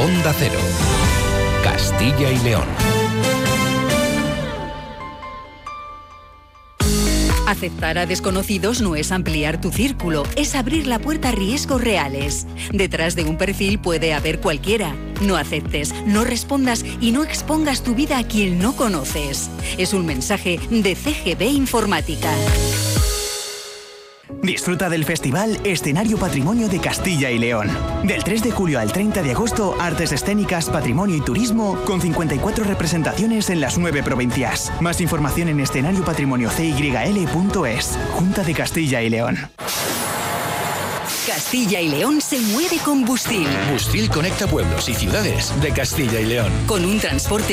Onda Cero, Castilla y León. Aceptar a desconocidos no es ampliar tu círculo, es abrir la puerta a riesgos reales. Detrás de un perfil puede haber cualquiera. No aceptes, no respondas y no expongas tu vida a quien no conoces. Es un mensaje de CGB Informática. Disfruta del festival Escenario Patrimonio de Castilla y León. Del 3 de julio al 30 de agosto, artes escénicas, patrimonio y turismo, con 54 representaciones en las 9 provincias. Más información en escenariopatrimoniocyl.es. Junta de Castilla y León. Castilla y León se mueve con Bustil. Bustil conecta pueblos y ciudades de Castilla y León. Con un transporte